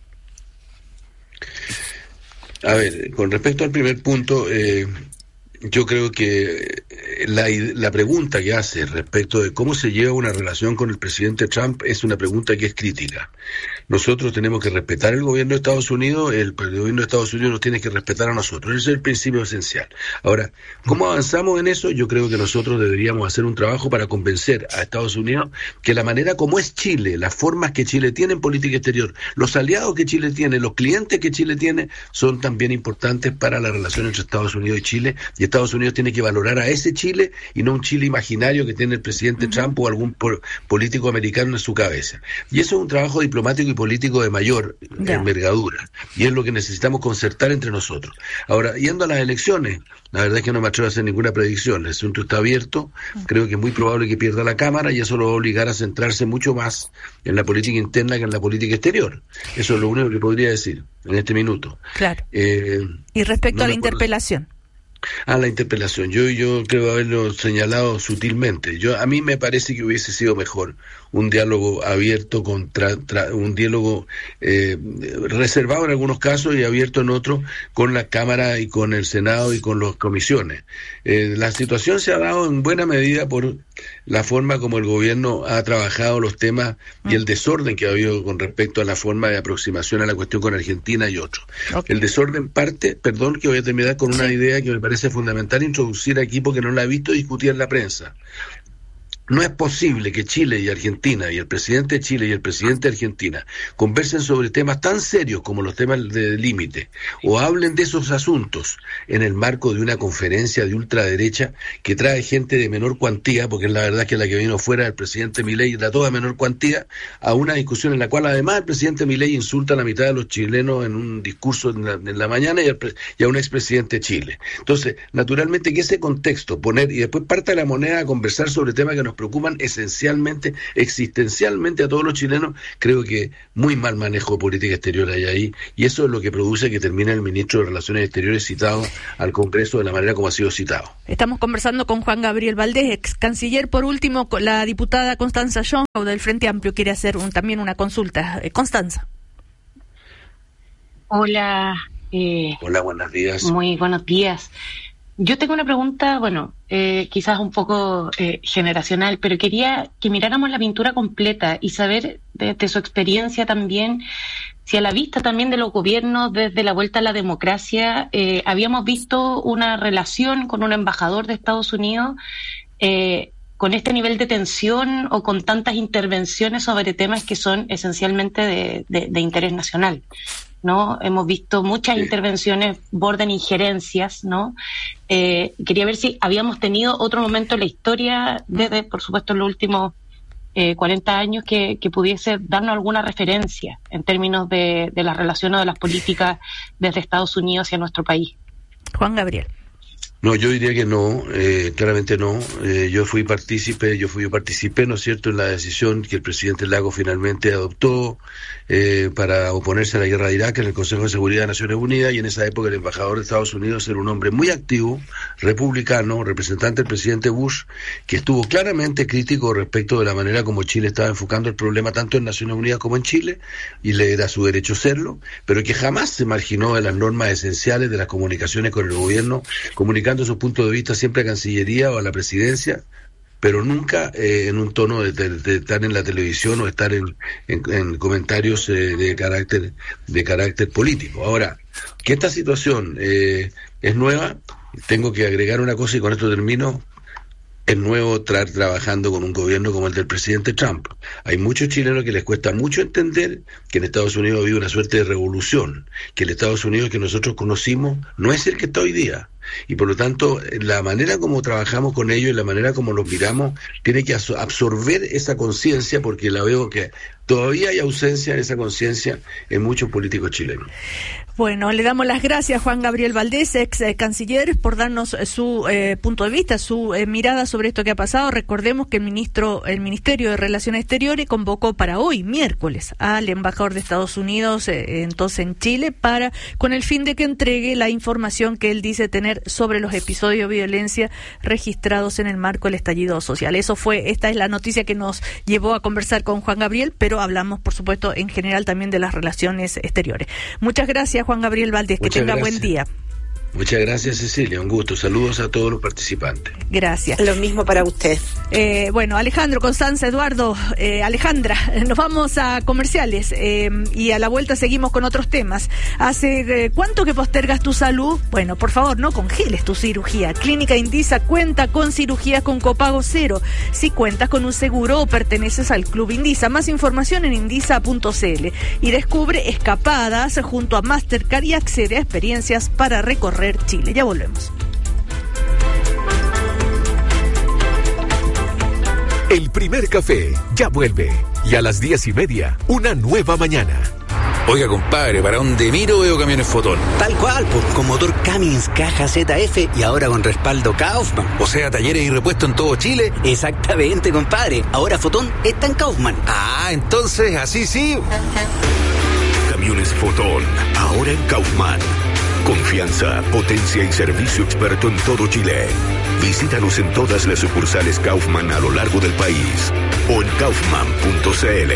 A ver, con respecto al primer punto, yo creo que la pregunta que hace respecto de cómo se lleva una relación con el presidente Trump es una pregunta que es crítica. Nosotros tenemos que respetar el gobierno de Estados Unidos, el gobierno de Estados Unidos nos tiene que respetar a nosotros. Ese es el principio esencial. Ahora, ¿cómo avanzamos en eso? Yo creo que nosotros deberíamos hacer un trabajo para convencer a Estados Unidos que la manera como es Chile, las formas que Chile tiene en política exterior, los aliados que Chile tiene, los clientes que Chile tiene, son también importantes para la relación entre Estados Unidos y Chile, y Estados Unidos tiene que valorar a ese Chile y no un Chile imaginario que tiene el presidente Trump o algún político americano en su cabeza. Y eso es un trabajo diplomático y político de mayor envergadura, y es lo que necesitamos concertar entre nosotros. Ahora, yendo a las elecciones, la verdad es que no me atrevo a hacer ninguna predicción. El asunto está abierto, creo que es muy probable que pierda la Cámara, y eso lo va a obligar a centrarse mucho más en la política interna que en la política exterior. Eso es lo único que podría decir en este minuto. Claro. Y respecto a la interpelación. La interpelación. Yo creo haberlo señalado sutilmente. A mí me parece que hubiese sido mejor un diálogo abierto un diálogo reservado en algunos casos y abierto en otros con la Cámara y con el Senado y con las comisiones. La situación se ha dado en buena medida por la forma como el gobierno ha trabajado los temas y el desorden que ha habido con respecto a la forma de aproximación a la cuestión con Argentina y otros. Okay. El desorden parte, perdón que voy a terminar con una idea que me parece fundamental introducir aquí porque no la he visto discutir en la prensa. No es posible que Chile y Argentina, y el presidente de Chile y el presidente de Argentina, conversen sobre temas tan serios como los temas de límite, o hablen de esos asuntos en el marco de una conferencia de ultraderecha que trae gente de menor cuantía, porque es la verdad que la que vino fuera del presidente Milei la toda menor cuantía, a una discusión en la cual además el presidente Milei insulta a la mitad de los chilenos en un discurso en la mañana y a un expresidente de Chile. Entonces, naturalmente que ese contexto, poner, y después parte de la moneda a conversar sobre temas que nos preocupan esencialmente, existencialmente a todos los chilenos, creo que muy mal manejo de política exterior hay ahí, y eso es lo que produce que termine el ministro de Relaciones Exteriores citado al Congreso de la manera como ha sido citado. Estamos conversando con Juan Gabriel Valdés, ex canciller. Por último, la diputada Constanza Young del Frente Amplio quiere hacer también una consulta. Constanza. Hola. Hola, buenos días. Muy buenos días. Yo tengo una pregunta, quizás un poco generacional, pero quería que miráramos la pintura completa y saber de su experiencia también, si a la vista también de los gobiernos desde la vuelta a la democracia, habíamos visto una relación con un embajador de Estados Unidos con este nivel de tensión o con tantas intervenciones sobre temas que son esencialmente de interés nacional, ¿no? Hemos visto muchas intervenciones, borden injerencias, ¿no? Quería ver si habíamos tenido otro momento en la historia, desde, por supuesto, los últimos 40 años, que pudiese darnos alguna referencia en términos de las relaciones o de las políticas desde Estados Unidos hacia nuestro país. Juan Gabriel. No, yo diría que no, claramente no. Yo participé, ¿no es cierto?, en la decisión que el presidente Lagos finalmente adoptó para oponerse a la guerra de Irak en el Consejo de Seguridad de Naciones Unidas, y en esa época el embajador de Estados Unidos era un hombre muy activo, republicano, representante del presidente Bush, que estuvo claramente crítico respecto de la manera como Chile estaba enfocando el problema tanto en Naciones Unidas como en Chile, y le era su derecho serlo, pero que jamás se marginó de las normas esenciales de las comunicaciones con el gobierno, comunicando su punto de vista siempre a Cancillería o a la Presidencia, pero nunca en un tono de estar en la televisión o estar en comentarios de carácter político. Ahora, que esta situación es nueva, tengo que agregar una cosa y con esto termino. Es nuevo estar trabajando con un gobierno como el del presidente Trump. Hay muchos chilenos que les cuesta mucho entender que en Estados Unidos ha habido una suerte de revolución, que el Estados Unidos que nosotros conocimos no es el que está hoy día. Y por lo tanto, la manera como trabajamos con ellos y la manera como los miramos tiene que absorber esa conciencia, porque la veo que todavía hay ausencia de esa conciencia en muchos políticos chilenos. Bueno, le damos las gracias a Juan Gabriel Valdés, ex canciller, por darnos su punto de vista, su mirada sobre esto que ha pasado. Recordemos que el Ministerio de Relaciones Exteriores convocó para hoy, miércoles, al embajador de Estados Unidos, entonces en Chile, con el fin de que entregue la información que él dice tener sobre los episodios de violencia registrados en el marco del estallido social. Esta es la noticia que nos llevó a conversar con Juan Gabriel, pero hablamos, por supuesto, en general también de las relaciones exteriores. Muchas gracias, Juan Gabriel Valdés, que tenga buen día. Muchas gracias, Cecilia, un gusto. Saludos a todos los participantes. Gracias. Lo mismo para usted. Alejandro, Constanza, Eduardo, Alejandra, nos vamos a comerciales y a la vuelta seguimos con otros temas. ¿Hace cuánto que postergas tu salud? Bueno, por favor, no congeles tu cirugía. Clínica Indisa cuenta con cirugías con copago cero. Si cuentas con un seguro o perteneces al Club Indisa. Más información en indisa.cl y descubre escapadas junto a Mastercard y accede a experiencias para recorrer Chile. Ya volvemos. El primer café ya vuelve. Y a las 10:30, una nueva mañana. Oiga, compadre, ¿para dónde miro veo camiones Fotón? Tal cual, pues, con motor Cummins, caja ZF y ahora con respaldo Kaufman. O sea, talleres y repuestos en todo Chile. Exactamente, compadre. Ahora Fotón está en Kaufman. Ah, entonces, así sí. Camiones Fotón, ahora en Kaufman. Confianza, potencia y servicio experto en todo Chile. Visítanos en todas las sucursales Kaufman a lo largo del país o en kaufman.cl.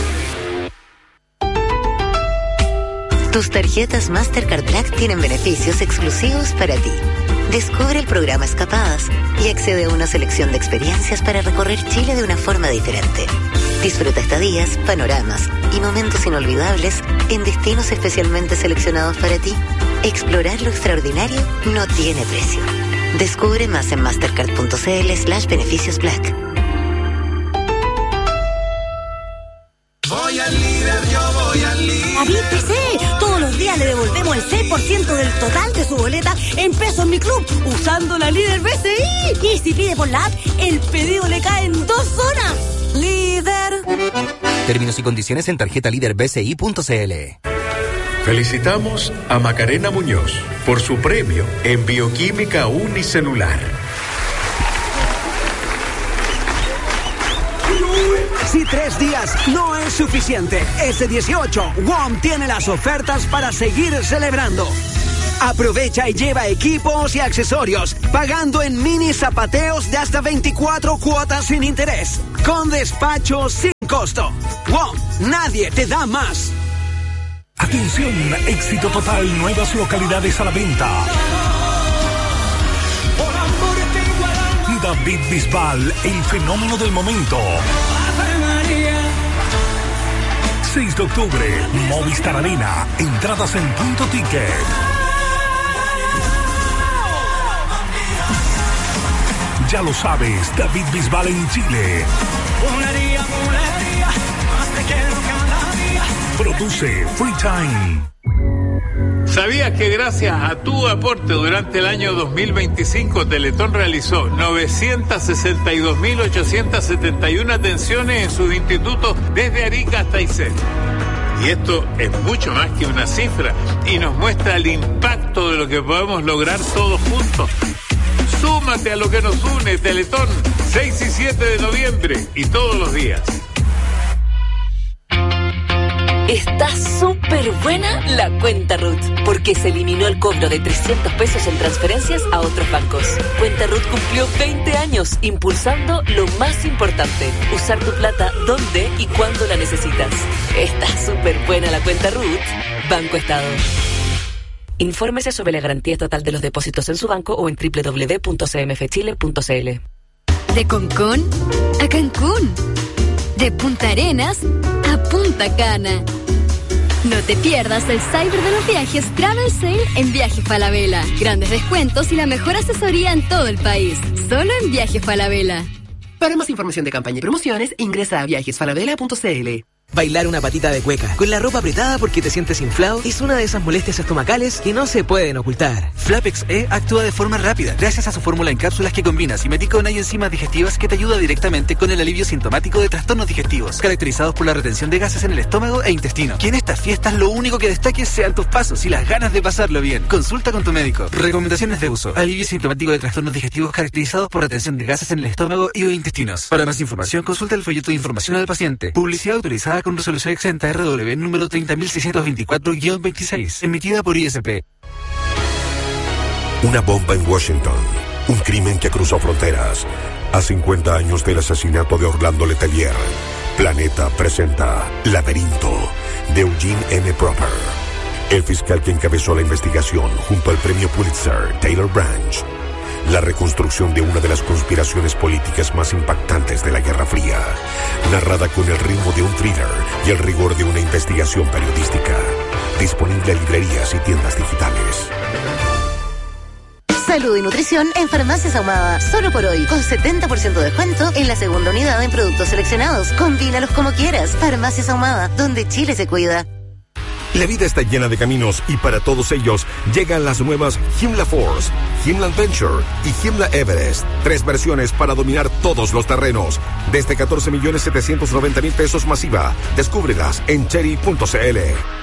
Tus tarjetas Mastercard Black tienen beneficios exclusivos para ti. Descubre el programa Escapadas y accede a una selección de experiencias para recorrer Chile de una forma diferente. Disfruta estadías, panoramas y momentos inolvidables en destinos especialmente seleccionados para ti. Explorar lo extraordinario no tiene precio. Descubre más en mastercard.cl/beneficios black. David PC. Todos los días le devolvemos el 6% del total de su boleta en pesos Mi Club, usando la Líder BCI. Y si pide por la app, el pedido le cae en 2 horas. Líder. Términos y condiciones en tarjetaliderbci.cl. Felicitamos a Macarena Muñoz por su premio en Bioquímica Unicelular. Si 3 días no es suficiente, ese 18, WOM tiene las ofertas para seguir celebrando. Aprovecha y lleva equipos y accesorios, pagando en mini zapateos de hasta 24 cuotas sin interés, con despacho sin costo. WOM, nadie te da más. Atención, éxito total, nuevas localidades a la venta. David Bisbal, el fenómeno del momento. 6 de octubre, Movistar Arena, entradas en Punto Ticket. Ya lo sabes, David Bisbal en Chile. Produce Free Time. ¿Sabías que gracias a tu aporte durante el año 2025 Teletón realizó 962.871 atenciones en sus institutos desde Arica hasta Aysén? Y esto es mucho más que una cifra y nos muestra el impacto de lo que podemos lograr todos juntos. Súmate a lo que nos une, Teletón, 6 y 7 de noviembre y todos los días. Está súper buena la cuenta RUT, porque se eliminó el cobro de 300 pesos en transferencias a otros bancos. Cuenta RUT cumplió 20 años impulsando lo más importante, usar tu plata donde y cuando la necesitas. Está súper buena la cuenta RUT. Banco Estado. Infórmese sobre la garantía estatal de los depósitos en su banco o en www.cmfchile.cl. De Concón a Cancún. De Punta Arenas a Punta Cana. No te pierdas el Cyber de los Viajes Travel Sale en Viajes Falabella. Grandes descuentos y la mejor asesoría en todo el país. Solo en Viajes Falabella. Para más información de campaña y promociones, ingresa a viajesfalabella.cl. Bailar una patita de cueca con la ropa apretada porque te sientes inflado es una de esas molestias estomacales que no se pueden ocultar. Flapex E actúa de forma rápida gracias a su fórmula en cápsulas que combina simeticona y enzimas digestivas que te ayuda directamente con el alivio sintomático de trastornos digestivos caracterizados por la retención de gases en el estómago e intestino. Que en estas fiestas lo único que destaque sean tus pasos y las ganas de pasarlo bien. Consulta con tu médico. Recomendaciones de uso: alivio sintomático de trastornos digestivos caracterizados por retención de gases en el estómago y o intestinos. Para más información, consulta el folleto de información al paciente. Publicidad autorizada con resolución exenta RW número 30.624-26, emitida por ISP. Una bomba en Washington, un crimen que cruzó fronteras. A 50 años del asesinato de Orlando Letelier, Planeta presenta Laberinto, de Eugene M. Proper. El fiscal que encabezó la investigación junto al premio Pulitzer, Taylor Branch. La reconstrucción de una de las conspiraciones políticas más impactantes de la Guerra Fría, narrada con el ritmo de un thriller y el rigor de una investigación periodística. Disponible en librerías y tiendas digitales. Salud y nutrición en Farmacias Ahumada. Solo por hoy, con 70% de descuento en la segunda unidad en productos seleccionados. Combínalos como quieras. Farmacias Ahumada, donde Chile se cuida. La vida está llena de caminos y para todos ellos llegan las nuevas Himla Force, Himla Adventure y Himla Everest. 3 versiones para dominar todos los terrenos. Desde 14.790.000 pesos masiva. Descúbrelas en cherry.cl.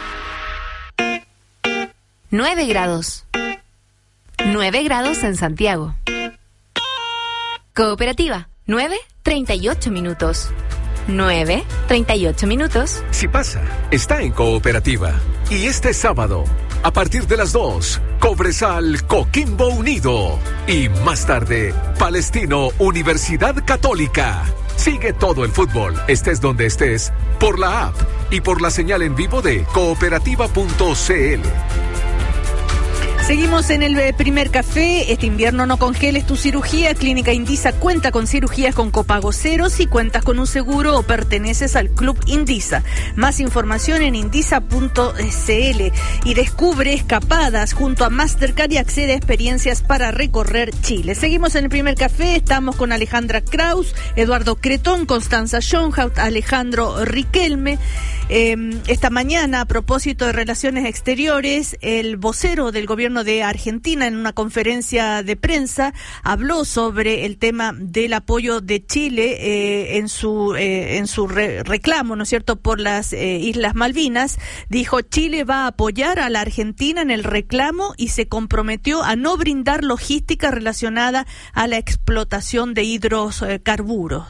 9 grados. 9 grados en Santiago. Cooperativa, 9:38 minutos. 9:38 minutos. Si pasa, está en Cooperativa. Y este sábado, a partir de las 2, Cobresal Coquimbo Unido. Y más tarde, Palestino Universidad Católica. Sigue todo el fútbol, estés donde estés, por la app y por la señal en vivo de cooperativa.cl. Seguimos en el primer café. Este invierno no congeles tu cirugía. Clínica Indisa cuenta con cirugías con copago cero si cuentas con un seguro o perteneces al Club Indisa. Más información en indisa.cl y descubre escapadas junto a Mastercard y accede a experiencias para recorrer Chile. Seguimos en el primer café. Estamos con Alejandra Kraus, Eduardo Cretón, Constanza Schoenhout, Alejandro Riquelme. Esta mañana, a propósito de relaciones exteriores, el vocero del gobierno de Argentina, en una conferencia de prensa, habló sobre el tema del apoyo de Chile en su reclamo, ¿no es cierto?, por las Islas Malvinas. Dijo: Chile va a apoyar a la Argentina en el reclamo y se comprometió a no brindar logística relacionada a la explotación de hidrocarburos,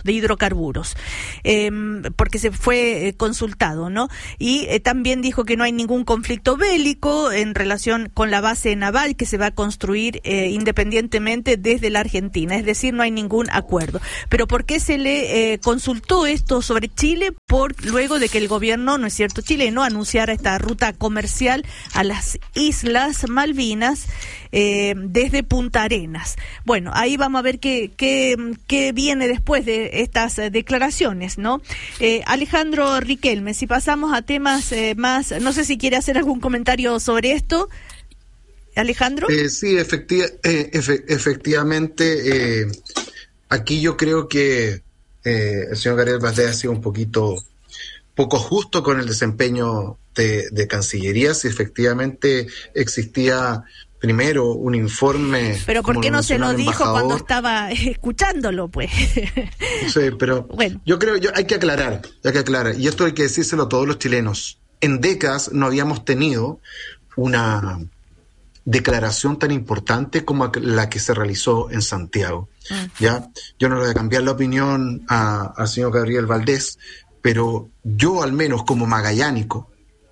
porque se fue consultado, ¿no? Y también dijo que no hay ningún conflicto bélico en relación con la base naval que se va a construir independientemente desde la Argentina, es decir, no hay ningún acuerdo. Pero ¿por qué se le consultó esto sobre Chile? Luego de que el gobierno, ¿no es cierto?, chileno anunciara esta ruta comercial a las Islas Malvinas desde Punta Arenas. Bueno, ahí vamos a ver qué viene después de estas declaraciones, ¿no? Alejandro Riquelme, si pasamos a temas más, no sé si quiere hacer algún comentario sobre esto. Alejandro. Sí, efectivamente, aquí yo creo que el señor Gabriel Valdés ha sido poco justo con el desempeño de Cancillería. Si efectivamente existía primero un informe. Pero ¿por qué no se lo dijo cuando estaba escuchándolo, pues? Sí, pero bueno, yo creo hay que aclarar, y esto hay que decírselo a todos los chilenos. En décadas no habíamos tenido una declaración tan importante como la que se realizó en Santiago. ¿Ya? Yo no le voy a cambiar la opinión al señor Gabriel Valdés, pero yo, al menos como magallánico,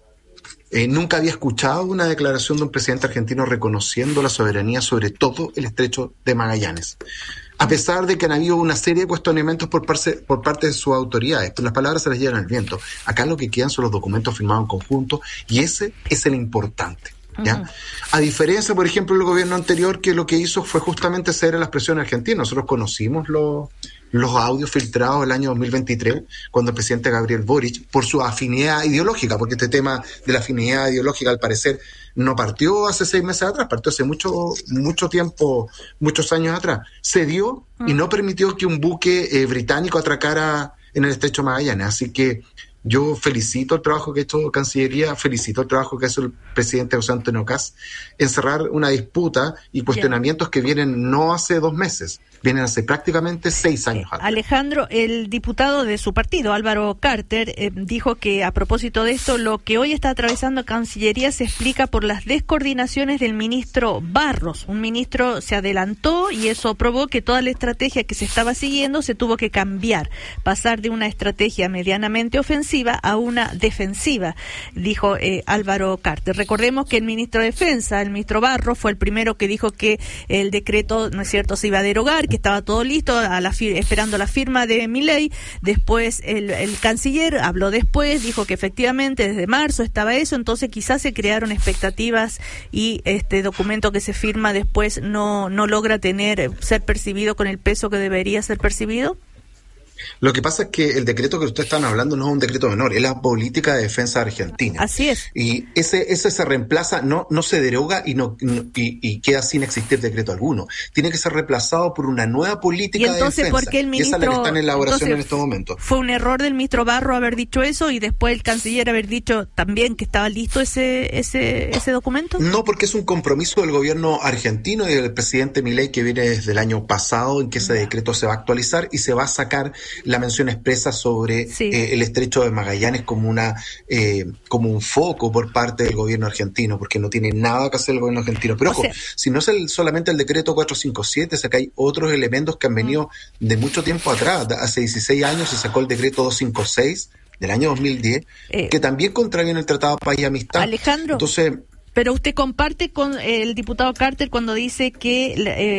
nunca había escuchado una declaración de un presidente argentino reconociendo la soberanía sobre todo el estrecho de Magallanes, a pesar de que han habido una serie de cuestionamientos por parte de sus autoridades. Pero las palabras se las llevan al viento. Acá lo que quedan son los documentos firmados en conjunto, y ese es el importante, ¿ya? A diferencia, por ejemplo, del gobierno anterior, que lo que hizo fue justamente ceder a las presiones argentinas. Nosotros conocimos los audios filtrados el año 2023, cuando el presidente Gabriel Boric, por su afinidad ideológica, porque este tema de la afinidad ideológica, al parecer, no partió hace 6 meses atrás, partió hace mucho tiempo, muchos años atrás, cedió y no permitió que un buque británico atracara en el estrecho Magallanes. Así que yo felicito el trabajo que ha hecho Cancillería, felicito el trabajo que ha hecho el presidente José Antonio Kast en cerrar una disputa y cuestionamientos que vienen no hace 2 meses, vienen hace prácticamente 6 años atrás. Alejandro, el diputado de su partido, Álvaro Carter, dijo que a propósito de esto, lo que hoy está atravesando Cancillería se explica por las descoordinaciones del ministro Barros. Un ministro se adelantó y eso probó que toda la estrategia que se estaba siguiendo se tuvo que cambiar, pasar de una estrategia medianamente ofensiva a una defensiva, dijo Álvaro Carter. Recordemos que el ministro de Defensa, el ministro Barros, fue el primero que dijo que el decreto, ¿no es cierto?, se iba a derogar, que estaba todo listo, esperando la firma de Milei. Después el canciller habló después, dijo que efectivamente desde marzo estaba eso, entonces quizás se crearon expectativas y este documento que se firma después no logra ser percibido con el peso que debería ser percibido. Lo que pasa es que el decreto que ustedes están hablando no es un decreto menor, es la política de defensa argentina. Así es. Y ese se reemplaza, no se deroga y queda sin existir decreto alguno. Tiene que ser reemplazado por una nueva política de defensa. ¿Y entonces por qué el ministro? Y esa es la que está en elaboración en estos momentos. ¿Fue un error del ministro Barro haber dicho eso y después el canciller haber dicho también que estaba listo ese documento? No, porque es un compromiso del gobierno argentino y del presidente Milei, que viene desde el año pasado, en que ese decreto se va a actualizar y se va a sacar la mención expresa sobre el estrecho de Magallanes como un foco por parte del gobierno argentino, porque no tiene nada que hacer el gobierno argentino. Pero ojo, si no es solamente el decreto 457, o sea que hay otros elementos que han venido de mucho tiempo atrás. Hace 16 años se sacó el decreto 256 del año 2010, que también contraviene el Tratado de Paz y Amistad. Alejandro, entonces, pero usted comparte con el diputado Carter cuando dice que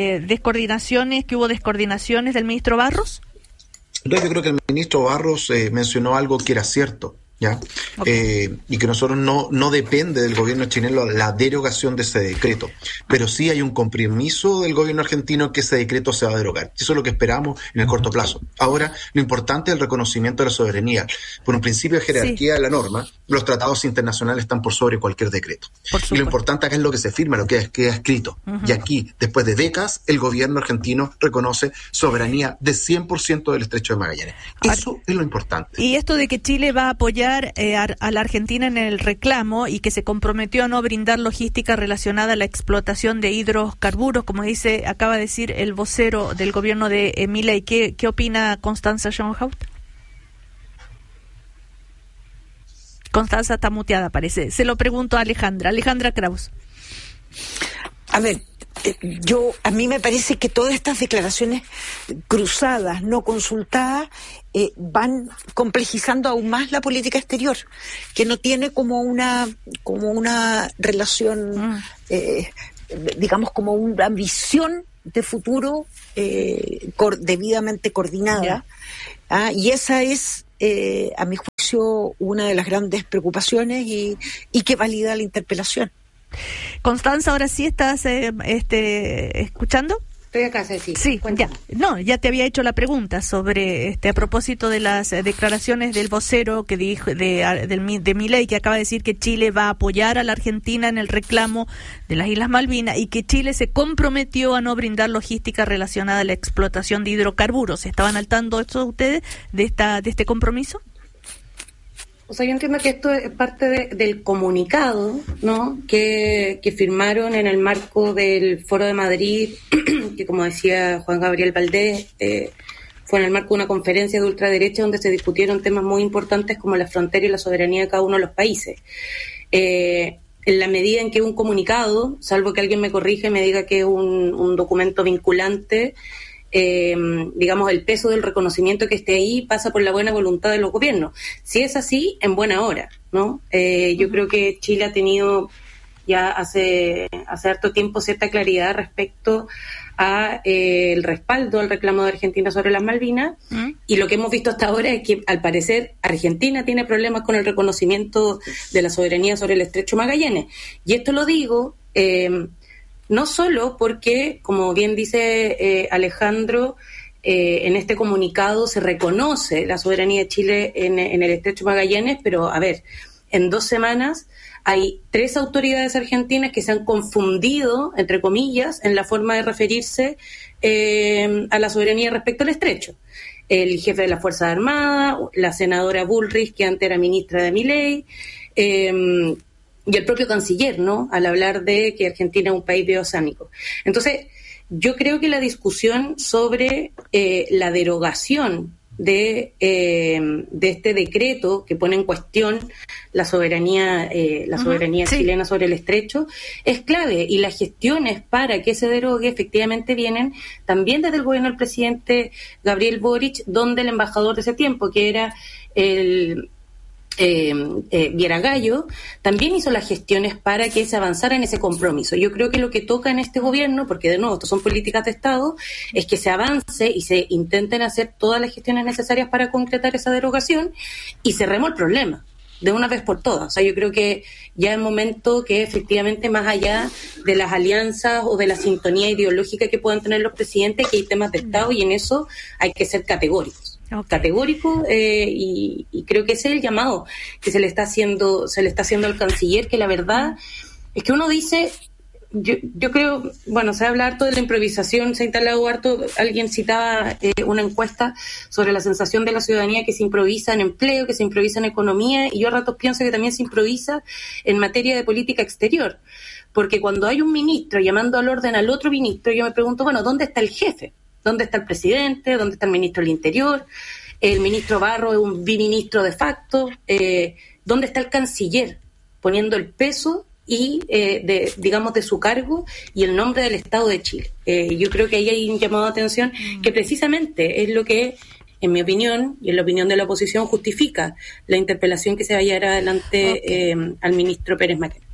hubo descoordinaciones del ministro Barros. Entonces yo creo que el ministro Barros mencionó algo que era cierto, ¿ya? Y que nosotros no depende del gobierno chileno la derogación de ese decreto, pero sí hay un compromiso del gobierno argentino que ese decreto se va a derogar. Eso es lo que esperamos en el corto plazo. Ahora, lo importante es el reconocimiento de la soberanía. Por un principio de jerarquía de la norma, los tratados internacionales están por sobre cualquier decreto. Y lo importante acá es lo que se firma, lo que queda escrito. Y aquí, después de décadas, el gobierno argentino reconoce soberanía de 100% del Estrecho de Magallanes. Eso es lo importante. Y esto de que Chile va a apoyar a la Argentina en el reclamo y que se comprometió a no brindar logística relacionada a la explotación de hidrocarburos, como acaba de decir el vocero del gobierno de Milei. ¿Qué opina Constanza Schoenhout? Constanza está muteada, parece. Se lo pregunto a Alejandra Kraus. A ver, a mí me parece que todas estas declaraciones cruzadas, no consultadas, van complejizando aún más la política exterior, que no tiene como una relación, digamos, como una visión de futuro debidamente coordinada. Y esa es, a mi juicio, una de las grandes preocupaciones y que valida la interpelación. Constanza, ahora sí estás escuchando. Estoy acá, Ceci. Sí, ya te había hecho la pregunta sobre a propósito de las declaraciones del vocero que dijo de Milei, que acaba de decir que Chile va a apoyar a la Argentina en el reclamo de las Islas Malvinas y que Chile se comprometió a no brindar logística relacionada a la explotación de hidrocarburos. ¿Estaban al tanto ustedes de este compromiso? O sea, yo entiendo que esto es parte del comunicado, ¿no?, que firmaron en el marco del Foro de Madrid, que como decía Juan Gabriel Valdés, fue en el marco de una conferencia de ultraderecha donde se discutieron temas muy importantes como la frontera y la soberanía de cada uno de los países. En la medida en que un comunicado, salvo que alguien me corrija y me diga que es un documento vinculante, digamos, el peso del reconocimiento que esté ahí pasa por la buena voluntad de los gobiernos. Si es así, en buena hora, ¿no? Yo creo que Chile ha tenido ya hace harto tiempo cierta claridad respecto a el respaldo al reclamo de Argentina sobre las Malvinas, y lo que hemos visto hasta ahora es que, al parecer, Argentina tiene problemas con el reconocimiento de la soberanía sobre el Estrecho Magallanes. Y esto lo digo no solo porque, como bien dice Alejandro, en este comunicado se reconoce la soberanía de Chile en el Estrecho Magallanes, pero, a ver, en 2 semanas hay 3 autoridades argentinas que se han confundido, entre comillas, en la forma de referirse a la soberanía respecto al estrecho. El jefe de la Fuerza Armada, la senadora Bullrich, que antes era ministra de Milei, y el propio canciller, ¿no?, al hablar de que Argentina es un país bioceánico. Entonces, yo creo que la discusión sobre la derogación de este decreto que pone en cuestión la soberanía chilena sobre el estrecho es clave, y las gestiones para que se derogue efectivamente vienen también desde el gobierno del presidente Gabriel Boric, donde el embajador de ese tiempo, que era el Vieragallo, también hizo las gestiones para que se avanzara en ese compromiso. Yo creo que lo que toca en este gobierno, porque de nuevo esto son políticas de Estado, es que se avance y se intenten hacer todas las gestiones necesarias para concretar esa derogación y cerremos el problema de una vez por todas. O sea, yo creo que ya es momento que efectivamente, más allá de las alianzas o de la sintonía ideológica que puedan tener los presidentes, que hay temas de Estado, y en eso hay que ser categóricos. Categórico, y creo que ese es el llamado que se le está haciendo al canciller, que la verdad es que uno dice, yo creo, bueno, se habla harto de la improvisación, se ha instalado harto, alguien citaba una encuesta sobre la sensación de la ciudadanía que se improvisa en empleo, que se improvisa en economía, y yo a ratos pienso que también se improvisa en materia de política exterior, porque cuando hay un ministro llamando al orden al otro ministro, yo me pregunto, bueno, ¿dónde está el jefe? ¿Dónde está el presidente? ¿Dónde está el ministro del Interior? El ministro Barro es un biministro de facto. ¿Dónde está el canciller? Poniendo el peso y digamos, de su cargo y el nombre del Estado de Chile. Yo creo que ahí hay un llamado de atención que precisamente es lo que, en mi opinión, y en la opinión de la oposición, justifica la interpelación que se va a llevar adelante al ministro Pérez Mackenna.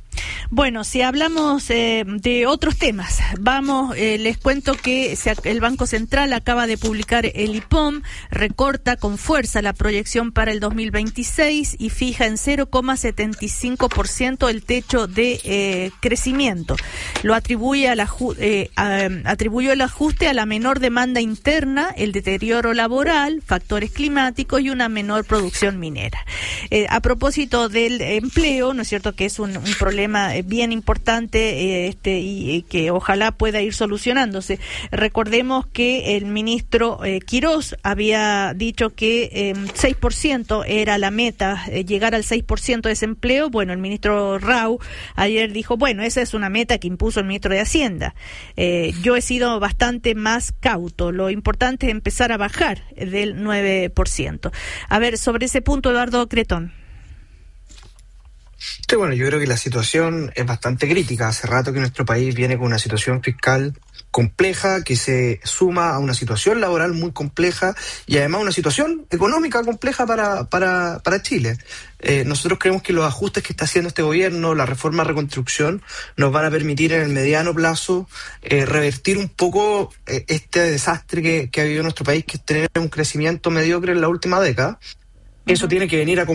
Bueno, si hablamos de otros temas, les cuento que el Banco Central acaba de publicar el IPOM, recorta con fuerza la proyección para el 2026 y fija en 0,75% el techo de crecimiento. Lo atribuyó el ajuste a la menor demanda interna, el deterioro laboral, factores climáticos y una menor producción minera. A propósito del empleo, ¿no es cierto?, que es un problema bien importante y que ojalá pueda ir solucionándose. Recordemos que el ministro Quirós había dicho que 6% era la meta, llegar al 6% de desempleo. Bueno, el ministro Rau ayer dijo, bueno, esa es una meta que impuso el ministro de Hacienda. Yo he sido bastante más cauto. Lo importante es empezar a bajar del 9%. A ver, sobre ese punto, Eduardo Cretón. Sí, bueno, yo creo que la situación es bastante crítica. Hace rato que nuestro país viene con una situación fiscal compleja que se suma a una situación laboral muy compleja y además una situación económica compleja para Chile. Nosotros creemos que los ajustes que está haciendo este gobierno, la reforma de reconstrucción, nos van a permitir en el mediano plazo revertir un poco este desastre que ha vivido nuestro país, que es tener un crecimiento mediocre en la última década. Eso tiene que venir